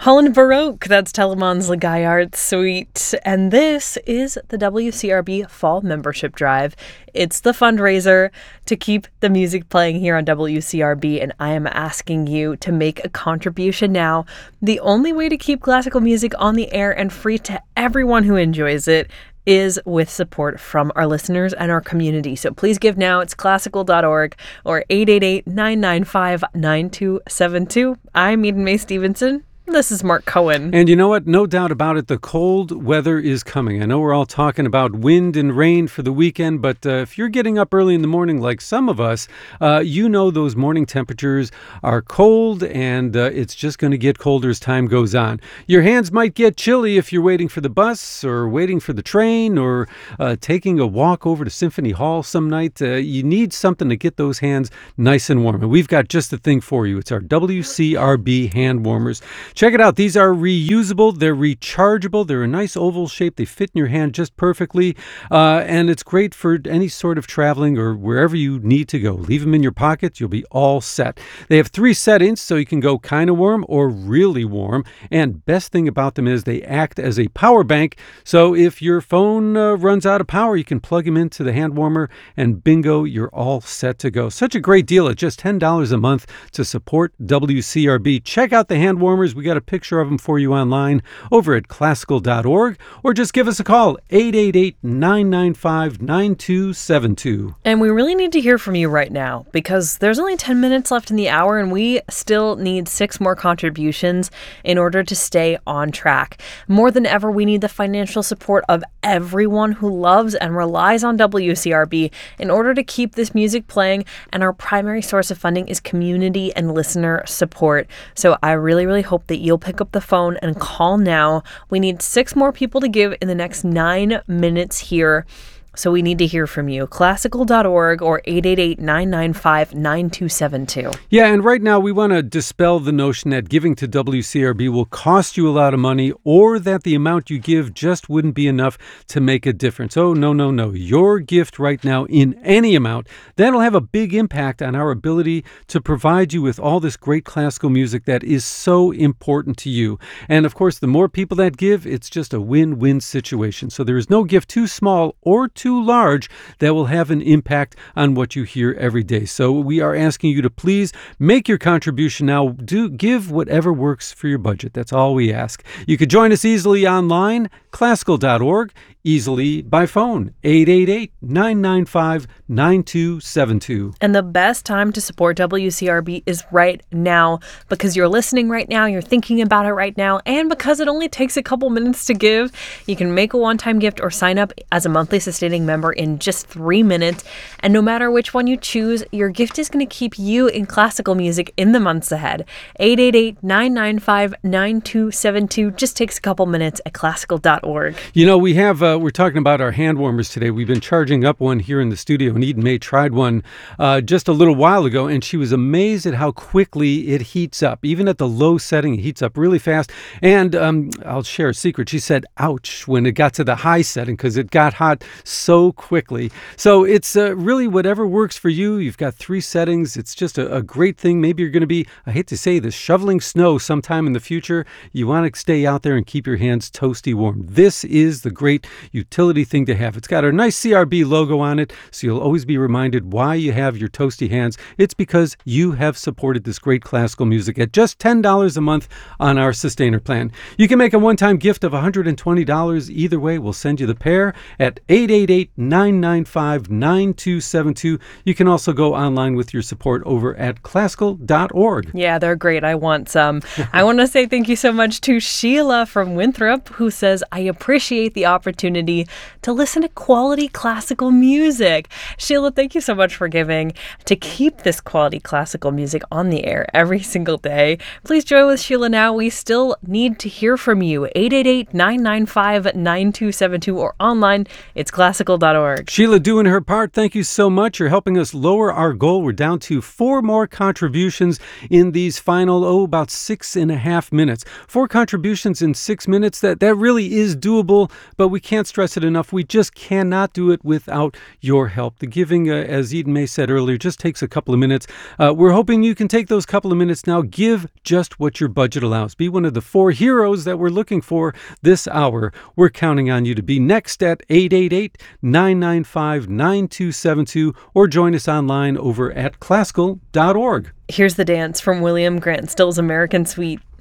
Holland Baroque, that's Telemon's Le Gaillard Suite. And this is the WCRB Fall Membership Drive. It's the fundraiser to keep the music playing here on WCRB, and I am asking you to make a contribution now. The only way to keep classical music on the air and free to everyone who enjoys it is with support from our listeners and our community. So please give now. It's classical.org or 888-995-9272. I'm Eden Mae Stevenson. This is Mark Cohen. And you know what? No doubt about it, the cold weather is coming. I know we're all talking about wind and rain for the weekend, but if you're getting up early in the morning like some of us, you know those morning temperatures are cold, and it's just going to get colder as time goes on. Your hands might get chilly if you're waiting for the bus or waiting for the train or taking a walk over to Symphony Hall some night. You need something to get those hands nice and warm. And we've got just the thing for you. It's our WCRB hand warmers. Check it out. These are reusable. They're rechargeable. They're a nice oval shape. They fit in your hand just perfectly. And it's great for any sort of traveling or wherever you need to go. Leave them in your pocket. You'll be all set. They have 3 settings, so you can go kind of warm or really warm. And best thing about them is they act as a power bank. So if your phone runs out of power, you can plug them into the hand warmer, and bingo, you're all set to go. Such a great deal at just $10 a month to support WCRB. Check out the hand warmers. We got a picture of them for you online over at classical.org, or just give us a call, 888-995-9272. And we really need to hear from you right now, because there's only 10 minutes left in the hour, and we still need 6 more contributions in order to stay on track. More than ever, we need the financial support of everyone who loves and relies on WCRB in order to keep this music playing, and our primary source of funding is community and listener support. So I really, really hope that you'll pick up the phone and call now. We need 6 more people to give in the next 9 minutes here. So we need to hear from you. Classical.org or 888-995-9272. Yeah, and right now we want to dispel the notion that giving to WCRB will cost you a lot of money, or that the amount you give just wouldn't be enough to make a difference. Oh, no, no, no. Your gift right now in any amount, that'll have a big impact on our ability to provide you with all this great classical music that is so important to you. And of course, the more people that give, it's just a win-win situation. So there is no gift too small or too large that will have an impact on what you hear every day. So we are asking you to please make your contribution now. Do give whatever works for your budget. That's all we ask. You could join us easily online, classical.org, easily by phone, 888-995-9272. And the best time to support WCRB is right now, because you're listening right now, you're thinking about it right now, and because it only takes a couple minutes to give. You can make a one-time gift or sign up as a monthly sustaining member in just 3 minutes. And no matter which one you choose, your gift is going to keep you in classical music in the months ahead. 888-995-9272 just takes a couple minutes at classical.org. You know, we're talking about our hand warmers today. We've been charging up one here in the studio, and Eden Mae tried one just a little while ago, and she was amazed at how quickly it heats up. Even at the low setting, it heats up really fast. And I'll share a secret. She said, ouch, when it got to the high setting, because it got hot so quickly. So it's really whatever works for you. You've got 3 settings. It's just a great thing. Maybe you're going to be, I hate to say this, shoveling snow sometime in the future. You want to stay out there and keep your hands toasty warm. This is the great utility thing to have. It's got our nice CRB logo on it, so you'll always be reminded why you have your toasty hands. It's because you have supported this great classical music at just $10 a month on our Sustainer plan. You can make a one-time gift of $120. Either way, we'll send you the pair at 888-995-9272. You can also go online with your support over at classical.org. Yeah, they're great. I want some. I want to say thank you so much to Sheila from Winthrop, who says, I appreciate the opportunity to listen to quality classical music. Sheila, thank you so much for giving to keep this quality classical music on the air every single day. Please join with Sheila now. We still need to hear from you. 888-995-9272 or online. It's classical. classical.org. Sheila doing her part. Thank you so much. You're helping us lower our goal. We're down to 4 more contributions in these final, about 6.5 minutes. 4 contributions in 6 minutes. That really is doable, but we can't stress it enough. We just cannot do it without your help. The giving, as Eden May said earlier, just takes a couple of minutes. We're hoping you can take those couple of minutes now. Give just what your budget allows. Be one of the 4 heroes that we're looking for this hour. We're counting on you to be next at 888-995-9272 or join us online over at classical.org. Here's the dance from William Grant Still's American Suite.